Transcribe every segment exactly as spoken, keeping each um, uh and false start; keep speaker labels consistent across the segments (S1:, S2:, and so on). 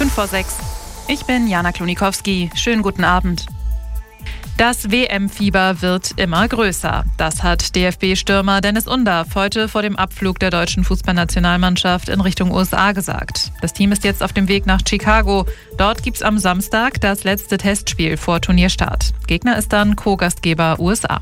S1: fünf vor sechs. Ich bin Jana Klonikowski. Schönen guten Abend. Das W M-Fieber wird immer größer. Das hat D F B-Stürmer Dennis Undaff heute vor dem Abflug der deutschen Fußballnationalmannschaft in Richtung U S A gesagt. Das Team ist jetzt auf dem Weg nach Chicago. Dort gibt's am Samstag das letzte Testspiel vor Turnierstart. Gegner ist dann Co-Gastgeber U S A.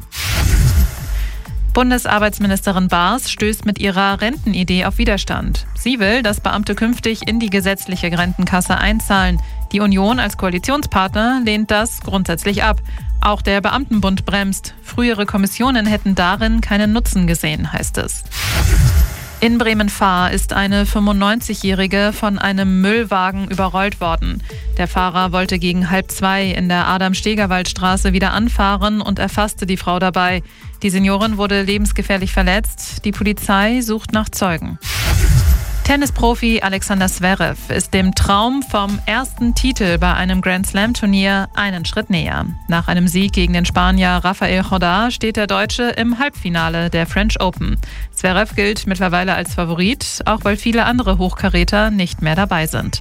S1: Bundesarbeitsministerin Baers stößt mit ihrer Rentenidee auf Widerstand. Sie will, dass Beamte künftig in die gesetzliche Rentenkasse einzahlen. Die Union als Koalitionspartner lehnt das grundsätzlich ab. Auch der Beamtenbund bremst. Frühere Kommissionen hätten darin keinen Nutzen gesehen, heißt es. In Bremen-Fahr ist eine fünfundneunzigjährige von einem Müllwagen überrollt worden. Der Fahrer wollte gegen halb zwei in der Adam-Stegerwald-Straße wieder anfahren und erfasste die Frau dabei. Die Seniorin wurde lebensgefährlich verletzt. Die Polizei sucht nach Zeugen. Tennisprofi Alexander Zverev ist dem Traum vom ersten Titel bei einem Grand-Slam-Turnier einen Schritt näher. Nach einem Sieg gegen den Spanier Rafael Nadal steht der Deutsche im Halbfinale der French Open. Zverev gilt mittlerweile als Favorit, auch weil viele andere Hochkaräter nicht mehr dabei sind.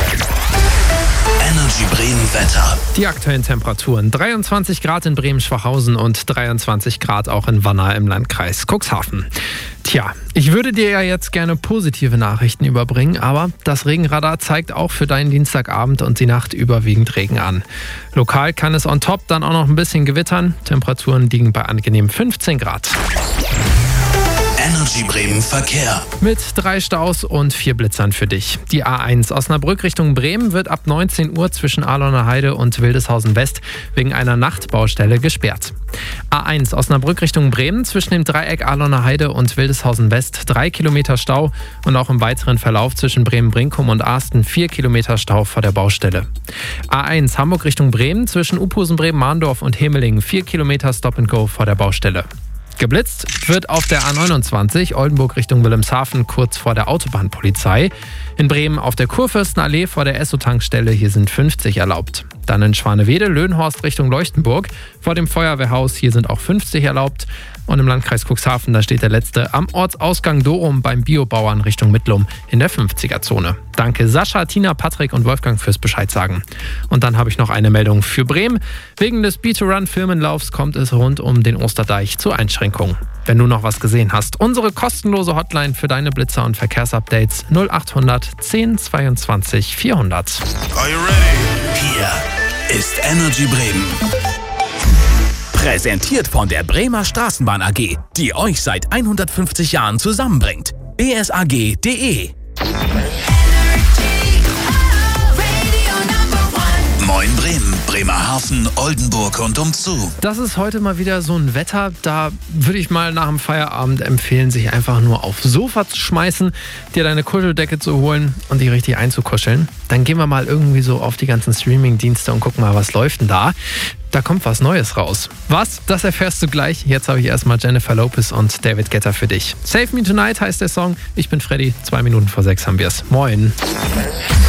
S2: Energy Bremen Wetter.
S3: Die aktuellen Temperaturen: dreiundzwanzig Grad in Bremen-Schwachhausen und dreiundzwanzig Grad auch in Wanner im Landkreis Cuxhaven. Tja, ich würde dir ja jetzt gerne positive Nachrichten überbringen, aber das Regenradar zeigt auch für deinen Dienstagabend und die Nacht überwiegend Regen an. Lokal kann es on top dann auch noch ein bisschen gewittern. Temperaturen liegen bei angenehm fünfzehn Grad.
S2: Energy Bremen Verkehr.
S3: Mit drei Staus und vier Blitzern für dich. Die A eins Osnabrück Richtung Bremen wird ab neunzehn Uhr zwischen Ahlener Heide und Wildeshausen West wegen einer Nachtbaustelle gesperrt. A eins Osnabrück Richtung Bremen zwischen dem Dreieck Ahlener Heide und Wildeshausen West drei Kilometer Stau und auch im weiteren Verlauf zwischen Bremen-Brinkum und Asten vier Kilometer Stau vor der Baustelle. A eins Hamburg Richtung Bremen zwischen Uphusen-Bremen-Mahndorf und Hemelingen vier Kilometer Stop and Go vor der Baustelle. Geblitzt wird auf der A neunundzwanzig Oldenburg Richtung Wilhelmshaven kurz vor der Autobahnpolizei. In Bremen auf der Kurfürstenallee vor der Esso-Tankstelle, hier sind fünfzig erlaubt. Dann in Schwanewede, Löhnhorst Richtung Leuchtenburg vor dem Feuerwehrhaus, hier sind auch fünfzig erlaubt. Und im Landkreis Cuxhaven, da steht der letzte am Ortsausgang Dorum beim Biobauern Richtung Mittlum in der fünfziger-Zone. Danke Sascha, Tina, Patrick und Wolfgang fürs Bescheid sagen. Und dann habe ich noch eine Meldung für Bremen. Wegen des Beat-to-Run-Firmenlaufs kommt es rund um den Osterdeich zu Einschränkungen. Wenn du noch was gesehen hast, unsere kostenlose Hotline für deine Blitzer und Verkehrsupdates null achthundert zehn zweiundzwanzig vierhundert.
S2: Are you ready? Hier ist Energy Bremen.
S4: Präsentiert von der Bremer Straßenbahn A G, die euch seit hundertfünfzig Jahren zusammenbringt. b s a g punkt d e
S2: Moin Bremen, Bremerhaven, Oldenburg und umzu.
S3: Das ist heute mal wieder so ein Wetter, da würde ich mal nach dem Feierabend empfehlen, sich einfach nur aufs Sofa zu schmeißen, dir deine Kuscheldecke zu holen und dich richtig einzukuscheln. Dann gehen wir mal irgendwie so auf die ganzen Streaming-Dienste und gucken mal, was läuft denn da. Da kommt was Neues raus. Was? Das erfährst du gleich. Jetzt habe ich erstmal Jennifer Lopez und David Guetta für dich. Save Me Tonight heißt der Song. Ich bin Freddy. Zwei Minuten vor sechs haben wir es. Moin.